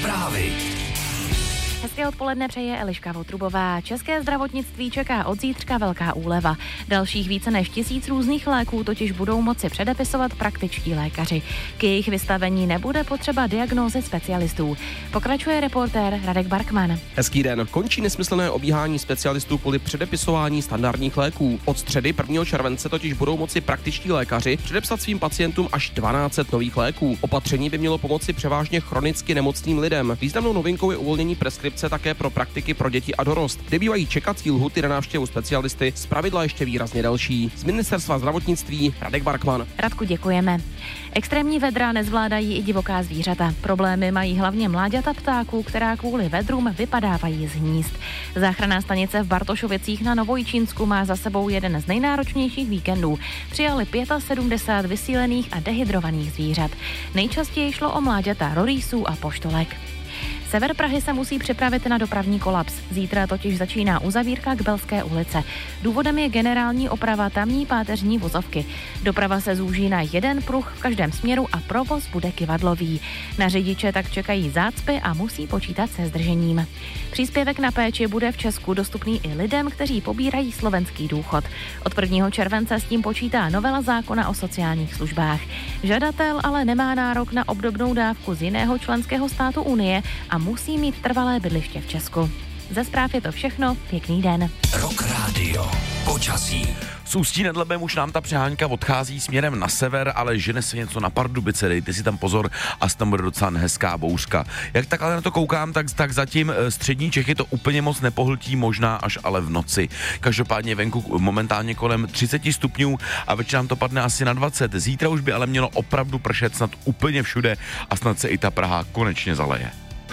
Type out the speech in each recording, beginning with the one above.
Zprávy. Hezké odpoledne přeje Eliška Votrubová. České zdravotnictví čeká od zítřka velká úleva. Dalších více než 1000 různých léků totiž budou moci předepisovat praktičtí lékaři. K jejich vystavení nebude potřeba diagnózy specialistů. Pokračuje reportér Radek Barkman. Hezký den. Končí nesmyslné obíhání specialistů kvůli předepisování standardních léků. Od středy 1. července totiž budou moci praktičtí lékaři předepsat svým pacientům až 1200 nových léků. Opatření by mělo pomoci převážně chronicky nemocným lidem. Významnou novinkou je uvolnění preskripce také pro praktiky pro děti a dorost, kde bývají čekací lhuty na návštěvu specialisty zpravidla ještě výrazně delší. Z Ministerstva zdravotnictví Radek Barkman. Radku, děkujeme. Extrémní vedra nezvládají i divoká zvířata. Problémy mají hlavně mláďata ptáků, která kvůli vedrům vypadávají z hnízd. Záchranná stanice v Bartošovicích na Novojčínsku má za sebou jeden z nejnáročnějších víkendů. Přijali 75 vysílených a dehydrovaných zvířat. Nejčastěji šlo o mláďata rorýsů a poštolek. Sever Prahy se musí připravit na dopravní kolaps. Zítra totiž začíná uzavírka k Belské ulice. Důvodem je generální oprava tamní páteřní vozovky. Doprava se zúží na jeden pruh v každém směru a provoz bude kyvadlový. Na řidiče tak čekají zácpy a musí počítat se zdržením. Příspěvek na péči bude v Česku dostupný i lidem, kteří pobírají slovenský důchod. Od 1. července s tím počítá novela zákona o sociálních službách. Žadatel ale nemá nárok na obdobnou dávku z jiného členského státu Unie a musí mít trvalé bydliště v Česku. Ze zpráv je to všechno, pěkný den. Rock Radio. Počasí. Z Ústí nad Labem už nám ta přehánka odchází směrem na sever, ale žene se něco na Pardubice, dejte si tam pozor, a tam bude docela hezká bouřka. Jak tak ale na to koukám, tak zatím střední Čechy to úplně moc nepohltí, možná až ale v noci. Každopádně venku momentálně kolem 30 stupňů a večer nám to padne asi na 20. Zítra už by ale mělo opravdu pršet snad úplně všude a snad se i ta Praha konečně zaleje.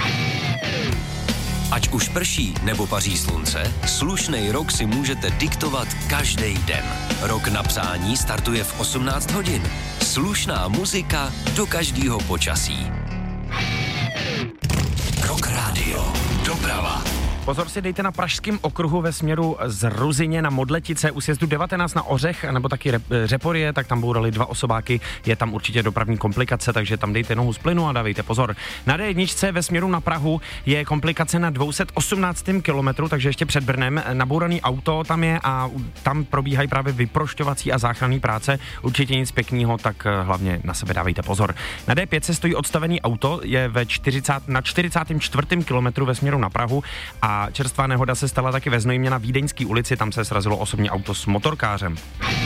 Ať už prší nebo paří slunce, slušnej rok si můžete diktovat každý den. Rok na přání startuje v 18 hodin. Slušná muzika do každého počasí. Rock Radio. Doprava. Pozor si dejte na pražském okruhu ve směru z Ruzyně na Modletice u sjezdu 19 na Ořech, nebo taky Řeporie, tak tam bourali 2 osobáky, je tam určitě dopravní komplikace, takže tam dejte nohu z plynu a dávejte pozor. Na D1 ve směru na Prahu je komplikace na 218. kilometru, takže ještě před Brnem. Nabouraný auto tam je a tam probíhají právě vyprošťovací a záchranné práce. Určitě nic pěkného, tak hlavně na sebe dávejte pozor. Na D5 stojí odstavený auto, je na 44. kilometru ve směru na Prahu a čerstvá nehoda se stala taky ve Znojmě na Vídeňské ulici, tam se srazilo osobní auto s motorkářem.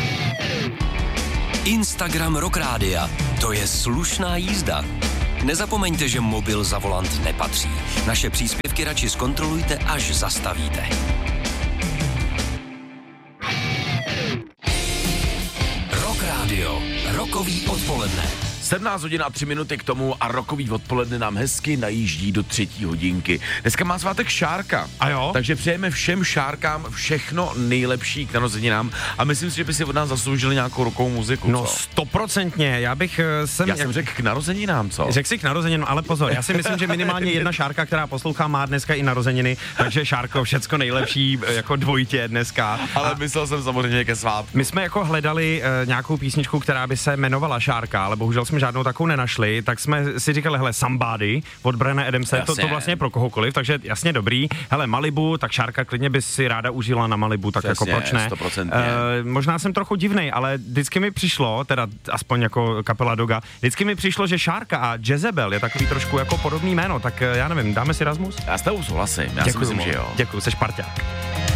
Instagram Rock Rádia. To je slušná jízda. Nezapomeňte, že mobil za volant nepatří. Naše příspěvky radši zkontrolujte, až zastavíte. Rock Radio. Rokový odpoledne. 17 hodin a 3 minuty k tomu a rokový odpoledne nám hezky najíždí do 3. hodinky. Dneska má svátek Šárka. A jo? Takže přejeme všem Šárkám všechno nejlepší k narozeninám a myslím si, že by si od nás zasloužili nějakou rokovou muziku. No co? 100%, já jsem řekl k narozeninám, co? Řekl si k narozeninám, ale pozor, já si myslím, že minimálně jedna Šárka, která poslouchá, má dneska i narozeniny, takže Šárko, všecko nejlepší, jako dvojitě dneska. Ale myslel jsem samozřejmě ke svátku. My jsme jako hledali nějakou písničku, která by se jmenovala Šárka, ale bohužel jsme žádnou takovou nenašli, tak jsme si říkali, hele, Somebody od Briana Adamse, to vlastně je pro kohokoliv, takže jasně dobrý. Hele, Malibu, tak Šárka klidně by si ráda užila na Malibu, tak jasně, jako proč ne? 100%. Možná jsem trochu divnej, ale vždycky mi přišlo, teda aspoň jako kapela Doga, vždycky mi přišlo, že Šárka a Jezebel je takový trošku jako podobný jméno, tak já nevím, dáme si Rasmus? Já s tebou souhlasím, já si myslím, že jo. Děkuju, seš parťák.